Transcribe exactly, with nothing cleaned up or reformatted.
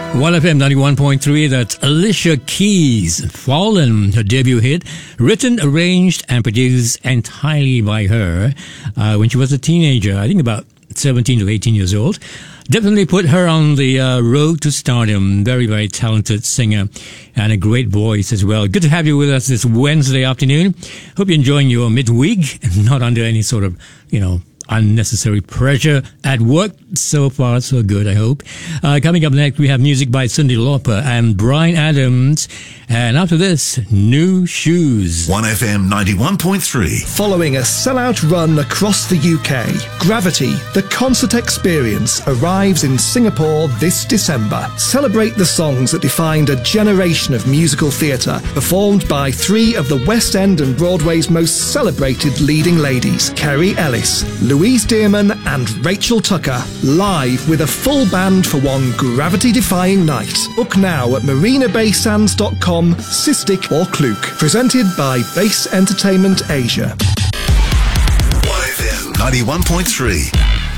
one F M ninety-one point three, that's Alicia Keys, Fallen, her debut hit, written, arranged and produced entirely by her uh, when she was a teenager, I think about seventeen to eighteen years old. Definitely put her on the uh, road to stardom. Very, very talented singer and a great voice as well. Good to have you with us this Wednesday afternoon. Hope you're enjoying your midweek and not under any sort of, you know, unnecessary pressure at work. So far, so good, I hope. Uh, coming up next, we have music by Cyndi Lauper and Bryan Adams. And after this, New Shoes. one F M ninety-one point three. Following a sellout run across the U K, Gravity, the concert experience, arrives in Singapore this December. Celebrate the songs that defined a generation of musical theatre, performed by three of the West End and Broadway's most celebrated leading ladies, Kerry Ellis, Louise Dearman and Rachel Tucker, live with a full band for one gravity-defying night. Book now at marina bay sands dot com, Cystic or Klook. Presented by Base Entertainment Asia. one F M ninety-one point three.